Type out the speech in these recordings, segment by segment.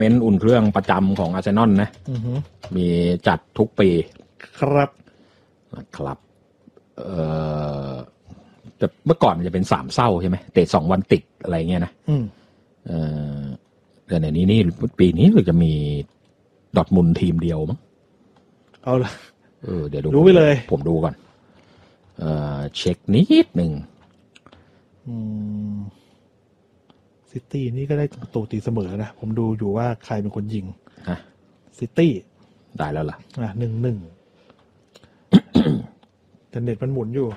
เมนต์อุ่นเครื่องประจำของอาร์เซนอลนะมีจัดทุกปีครับนะครับแต่เมื่อก่อนมันจะเป็น3เศร้าใช่ไหมเตะ2วันติดอะไรเงี้ยนะแต่ในนี้ปีนี้เราจะมีดอร์ทมุนด์ทีมเดียวมั้งเอาละเดี๋ยวดูรู้ไปเลยผมดูก่อนเช็คนิดหนึ่งซิตี้นี่ก็ได้ประตูตีเสมอนะผมดูอยู่ว่าใครเป็นคนยิงซิตี้ได้แล้วล่ะ 1-1 แต่เน็ตมันหมุนอยู่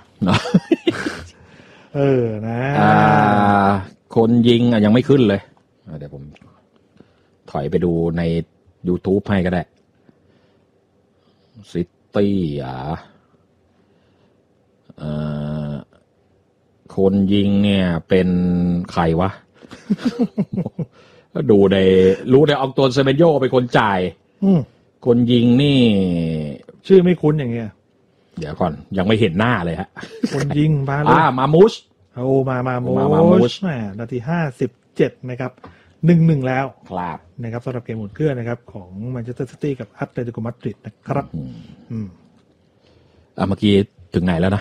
นะคนยิงยังไม่ขึ้นเลยเดี๋ยวผมถอยไปดูใน YouTube ให้ก็ได้ซิตี้คนยิงเนี่ยเป็นใครวะ ดูในรู้ในอองตัวเซเมนโยเป็นคนจ่ายคนยิงนี่ชื่อไม่คุ้นอย่างเงี้ยเดี๋ยวก่อนยังไม่เห็นหน้าเลยฮะคนยิงมาเลยมามูชมามูชนาที57นะครับ1-1แล้วครับนะครับสำหรับเกมอุ่นเครื่องนะครับของแมนเชสเตอร์ซิตี้กับอัตเลติโกมาดริดนะครับเมื่อกี้ถึงไหนแล้วนะ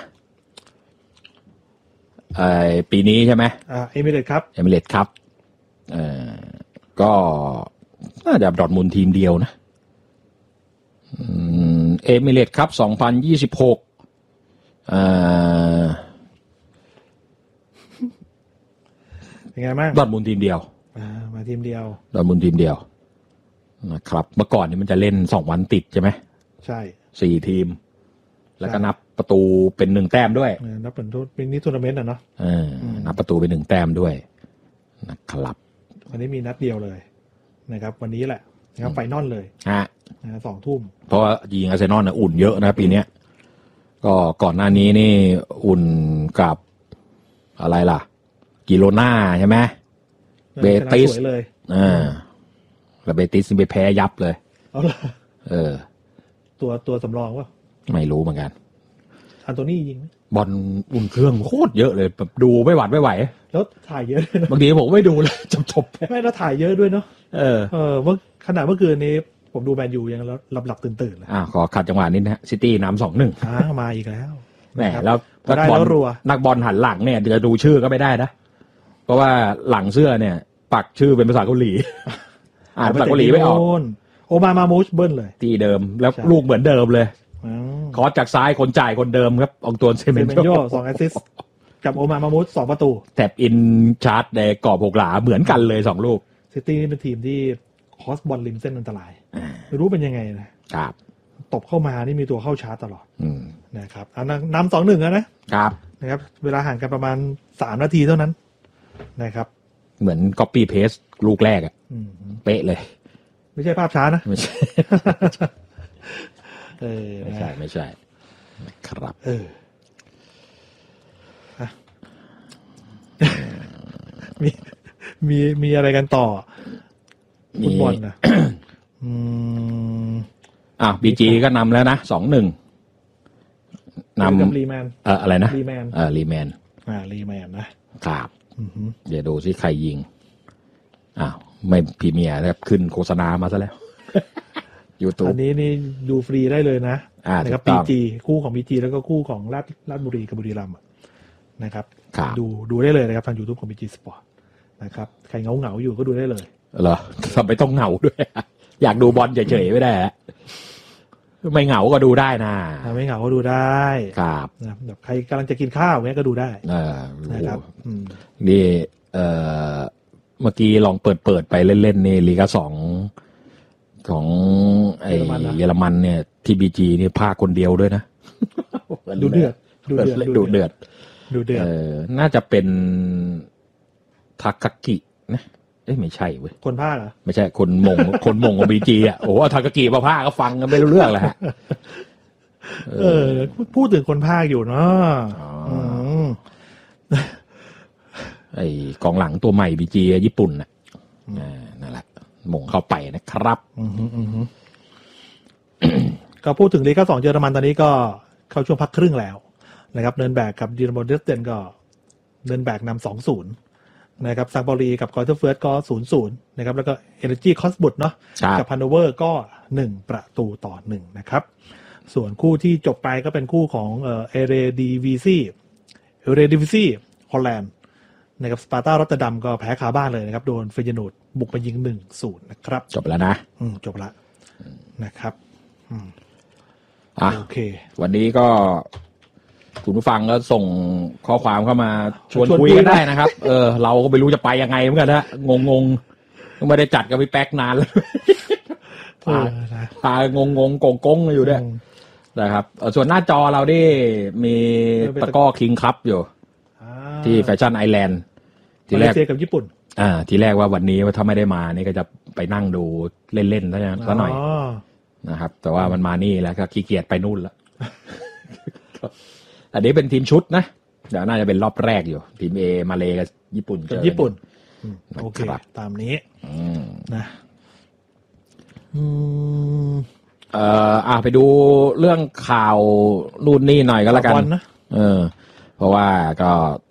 ปีนี้ใช่ไหมเอมิเรตครับก็น่าจะดอร์ทมุนด์ทีมเดียวนะเอมิเรตส์ครับ2026 เป็นไงบ้างดอร์ทมุนด์ทีมเดียวมาทีมเดียวดอร์ทมุนด์ทีมเดียวนะครับเมื่อก่อนนี่มันจะเล่น2วันติดใช่ไหมใช่ 4ทีมแล้วก็นับประตูเป็น1แต้มด้วยนับเป็นนี้ทัวร์นาเมนต์เนาะนับประตูเป็น1แต้มด้วยนะครับวันนี้มีนัดเดียวเลยนะครับวันนี้แหละนะครับไฟนอลเลย2 ทุ่มเพราะว่ายิงอาร์เซนอลอุ่นเยอะนะปีนี้ก็ก่อนหน้านี้นี่อุ่นกับอะไรล่ะกิโลนาใช่ไหมเบติสเลยแล้วเบติสไปแพ้ยับเลยตัวสำรองวะไม่รู้เหมือนกันอันโตนี่ยิงไหมบอลอุ่นเครื่องโคตรเยอะเลยแบบดูไม่หวัดไม่ไหวแล้วถ่ายเยอะด้วยนะบางทีผมไม่ดูเลยจบไม่แล้วถ่ายเยอะด้วยเนาะเมื่อขนาดเมื่อคืนนี้ผมดูแมนยูยังหลับตื่นเลยขอขัดจังหวะนิดนะซิตี้นำ 2-1 มาอีกแล้วแหมแล้วนักบอลหันหลังเนี่ยจะดูชื่อก็ไม่ได้นะเพราะว่าหลังเสื้อเนี่ยปักชื่อเป็นภาษาเกาหลีภาษาเกาหลีไม่ออกโอมามูชเบิ้ลเลยที่เดิมแล้วลูกเหมือนเดิมเลยคอสจากซ้ายคนจ่ายคนเดิมครับอองตวนเซเมนโย 2 แอสซิสต์กับโอมามูช2 ประตูแท็บอินชาร์จในกรอบ6 หลาเหมือนกันเลย2 ลูกซิตี้นี่เป็นทีมที่คอสบอลริมเส้นอันตรายไม่รู้เป็นยังไงนะครับตบเข้ามานี่มีตัวเข้าชาร์จตลอดนะครับนำ 2-1 แล้วนะครับเวลาห่างกันประมาณ3 นาทีเท่านั้นนะครับเหมือน copy paste ลูกแรกเป๊ะเลยไม่ใช่ภาพช้านะไม่ใช่ไม่ใช่ครับมีอะไรกันต่อฟุตบอลนะบีจีก็นำแล้วนะ 2-1 นำรีแมนอะไรนะรีแมนรีแมนนะครับเดี๋ยวดูสิใครยิงไม่พรีเมียร์แล้วขึ้นโฆษณามาซะแล้ว YouTube อันนี้นี่ดูฟรีได้เลยนะนะครับบีจีคู่ของบีจีแล้วก็คู่ของราชบุรีกับบุรีรัมย์นะครับดูได้เลยนะครับทาง YouTube ของ BG Sport นะครับใครเหงาอยู่ก็ดูได้เลยเหรอทำไมต้องเหงาด้วยอยากดูบอลเฉยๆไม่ได้ไม่เหงาก็ดูได้นะไม่เหงาก็ดูได้ครับแบบใครกำลังจะกินข้าวเงี้ยก็ดูได้นะครับนี่เมื่อกี้ลองเปิดไปเล่นๆนี่ลีก2ของไอ้เยอรมันเนี่ยที่บีจีนี่พาคนเดียวด้วยนะดูเดือดน่าจะเป็นทากากินะไม่ใช่เว้ยคนภาคเหรอไม่ใช่คนมงของบีจีโอ้ทากากิมาภาคก็ฟังกันไม่รู้เรื่องแหละฮะพูดถึงคนภาคอยู่เนาะไอ้กองหลังตัวใหม่บีจีญี่ปุ่นน่ะนั่นแหละมงเข้าไปนะครับก็พูดถึงลีก2เยอรมันตอนนี้ก็เข้าช่วงพักครึ่งแล้วนะครับเนิร์นแบกกับดีนาโมเดรสเดนก็เนิร์นแบกนำ 2-0 นะครับซังเปาลีกับกอร์เทอร์เฟิร์สก็ 0-0 นะครับแล้วก็ Energy Cosbut เนาะกับฮันโนเวอร์ก็1-1นะครับส่วนคู่ที่จบไปก็เป็นคู่ของเอเรดิวิซี่ฮอลแลนด์นะครับสปาร์ตารอตเตอร์ดัมก็แพ้คาบ้านเลยนะครับโดนเฟยนูดบุกไปยิง 1-0 นะครับจบแล้วนะจบละนะครับโอเควันนี้ก็คุณผู้ฟังก็ส่งข้อความเข้ามาชวนคุยกันได้นะครับเราก็ไม่รู้จะไปยังไงเหมือนกันนะงงไม่ได้จัดกับพี่แป๊กนานแล้วพางงกงอยู่ด้วยนะครับส่วนหน้าจอเราได้มีตะก้อคิงคัพอยู่ที่แฟชั่นไอแลนด์ทีแรกกับญี่ปุ่นทีแรกว่าวันนี้ถ้าไม่ได้มานี่ก็จะไปนั่งดูเล่นๆซะหน่อยนะครับแต่ว่ามันมานี่แล้วก็ขี้เกียจไปนู่นแล้วอันนี้เป็นทีมชุดนะเดี๋ยวน่าจะเป็นรอบแรกอยู่ทีม A มาเลกับญี่ปุ่นโอเคตามนี้นะไปดูเรื่องข่าวนู่นนี่หน่อยก็แล้วกันเพราะว่าก็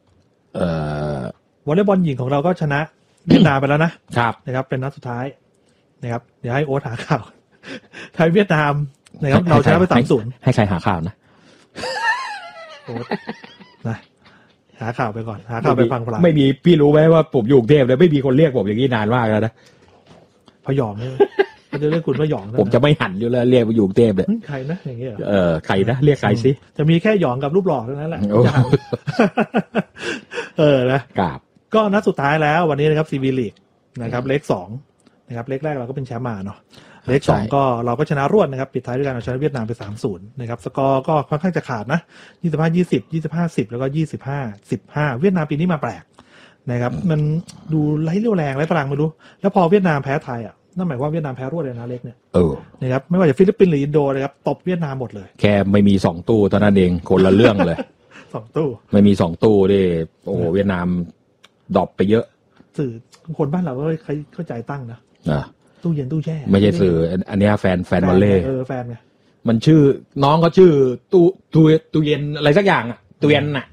วอลเลย์บอลหญิงของเราก็ชนะเวียดนามไปแล้วนะครับเป็นนัดสุดท้ายนะครับเดี๋ยวให้โอ๊ตหาข่าวไทยเวียดนามนะครับเราชนะไป 3-0 ให้ใครหาข่าวนะโอ๊ตนะหาข่าวไปก่อนหาข่าวไปฟังๆไม่มีพี่รู้ไหมว่าผมอยู่กรุงเทพเลยไม่มีคนเรียกผมอย่างนี้นานมากแล้วนะพยองเลยมันจะเรียกคุณพยองผมจะไม่หันอยู่แล้วเรียกไปอยู่กรุงเทพเลยใครนะอย่างเงี้ยใครนะเรียกใครสิจะมีแค่หยองกับรูปหล่อเท่านั้นแหละนะครับก็นัดสุดท้ายแล้ววันนี้นะครับซีบีลีกนะครับเลข2นะครับเลขแรกเราก็เป็นแชมป์มาเนาะเลข2ก็เราก็ชนะรวดนะครับปิดท้ายด้วยการเอาชนะเวียดนามไป 3-0 นะครับสกอร์ก็ค่อนข้างจะขาดนะ25-20 25-10แล้วก็25-15เวียดนามปีนี้มาแปลกนะครับมันดูไร้เรี่ยวแรงไร้พลังไม่รู้แล้วพอเวียดนามแพ้ไทยนั่นหมายว่าเวียดนามแพ้รวดเลยนะเล็กเนี่ยนะครับไม่ว่าจะฟิลิปปินส์หรืออินโดนะครับตบเวียดนามหมดเลยแค่ไม่มี2ตู้เท่านั้นเองคนละเรื่องเลย 2ตู้ไม่มี2ตู้ดิโอ้โหเวียดนามดรอปไปเยอะสื่อคนบ้านเราก็เข้าใจตั้งนะตู้เย็นตู้แช่ไม่ใช่สื่ออันนี้แฟนวอลเล่แฟนไงมันชื่อน้องเขาชื่อตู้เย็นอะไรสักอย่างตู้เย็นน่ะ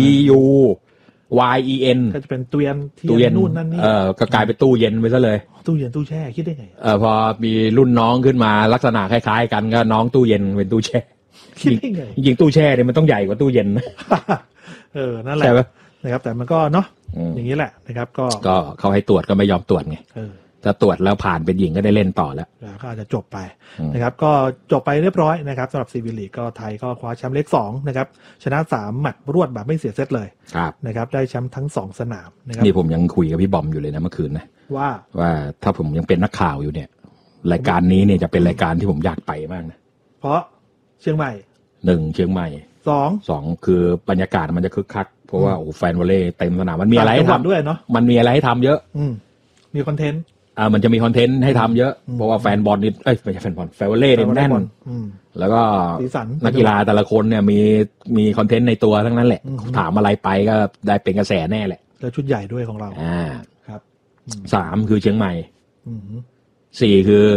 TUYEN ก็จะเป็นตู้เย็นนู่นนั่นนี่ก็กลายเป็นตู้เย็นไปซะเลยตู้เย็นตู้แช่คิดได้ไงพอมีรุ่นน้องขึ้นมาลักษณะคล้ายๆกันก็น้องตู้เย็นเป็นตู้แช่คิดได้ไงจริงๆตู้แช่เนี่ยมันต้องใหญ่กว่าตู้เย็นนั่นแหละนะครับแต่มันก็เนาะอย่างนี้แหละนะครับก็เขาให้ตรวจก็ไม่ยอมตรวจไงถ้าตรวจแล้วผ่านเป็นหญิงก็ได้เล่นต่อแล้วก็อาจจะจบไปนะครับก็จบไปเรียบร้อยนะครับสำหรับซีวีลีกก็ไทยก็คว้าแชมป์เลข2นะครับชนะ3แมตช์รวดแบบไม่เสียเซตเลยนะครับได้แชมป์ทั้ง2สนามนะครับนี่ผมยังคุยกับพี่บอมอยู่เลยนะเมื่อคืนนะว่าถ้าผมยังเป็นนักข่าวอยู่เนี่ยรายการนี้เนี่ยจะเป็นรายการที่ผมอยากไปมากนะเพราะเชียงใหม่ 1เชียงใหม่2คือบรรยากาศมันจะคึกคักเพราะว่าโอ้แฟนวอลเลย์เต็มสนามมันมีอะไรให้ทำด้วยเนาะมันมีอะไรให้ทำเยอะมีคอนเทนต์มันจะมีคอนเทนต์ให้ทำเยอะเพราะว่าแฟนบอลนี่ไม่ใช่แฟนบอลแฟนวอลเลย์เนี่ยแน่นแล้วก็นักกีฬาแต่ละคนเนี่ยมีคอนเทนต์ในตัวทั้งนั้นแหละถามอะไรไปก็ได้เป็นกระแสแน่แหละแล้วชุดใหญ่ด้วยของเราครับ3คือเชียงใหม่4คือ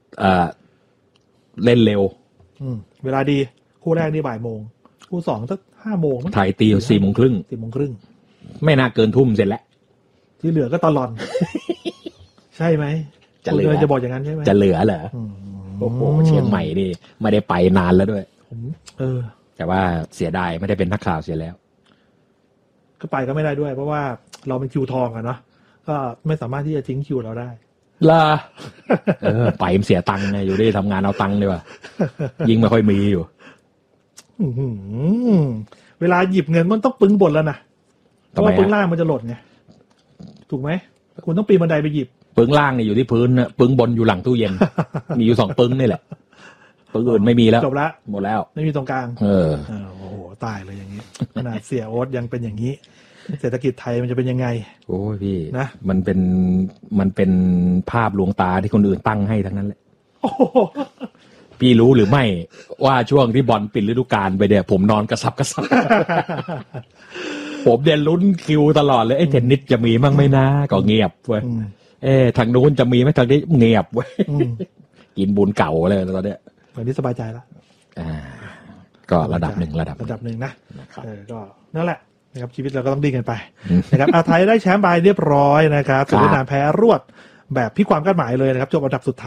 เล่นเร็วเวลาดีคู่แรกนี่บ่ายโมงคู่2สัก5 โมงไทยตี4 โมงครึ่งไม่น่าเกินทุ่มเสร็จแล้วที่เหลือก็ตลอดใช่ไหมจะเหลือจะบอกอย่างนั้นใช่ไหมจะเหลือเหรอโอ้โหเชียงใหม่นี่ไม่ได้ไปนานแล้วด้วยแต่ว่าเสียดายไม่ได้เป็นนักข่าวเสียแล้วก็ไปก็ไม่ได้ด้วยเพราะว่าเราเป็นคิวทองอะเนาะก็ไม่สามารถที่จะทิ้งคิวเราได้ล่ะไปมันเสียตังค์ไงอยู่ได้ทำงานเอาตังค์ดีกว่ายิ่งไม่ค่อยมีอยู่เวลาหยิบเงินมันต้องปึ้งบนแล้วนะเพราะว่าปึ้งล่างมันจะหล่นไงถูกไหมคุณต้องปีนบันไดไปหยิบปึ้งล่างนี่อยู่ที่พื้นนะปึ้งบนอยู่หลังตู้เย็นมีอยู่2ปึ้งนี่แหละปึ้งอื่นไม่มีแล้วจบละหมดแล้วไม่มีตรงกลางโอ้โหตายเลยอย่างนี้ขนาดเสียโอ๊ตยังเป็นอย่างนี้เศรษฐกิจไทยมันจะเป็นยังไงโอ้ยพี่นะมันเป็นภาพลวงตาที่คนอื่นตั้งให้ทั้งนั้นแหละพี่รู้หรือไม่ว่าช่วงที่บอลปิดฤดูกาลไปเนี่ยผมนอนกระสับกระส่ายผมเดินลุ้นคิวตลอดเลยเทนนิสจะมีมั่งไหมนะก็เงียบเว้ยทางนู้นจะมีไหมทางนี้เงียบเว้ยกินบุญเก่าเลยตอนเนี้ยวันนี้สบายใจแล้วก็ระดับหนึ่งนะก็นั่นแหละนะครับชีวิตเราก็ต้องดิ้นกันไปนะครับไทยได้แชมป์ไปเรียบร้อยนะครับส่วนเวียดนามแพ้รวดแบบพลิกความคาดหมายเลยนะครับจบอันดับสุดท้าย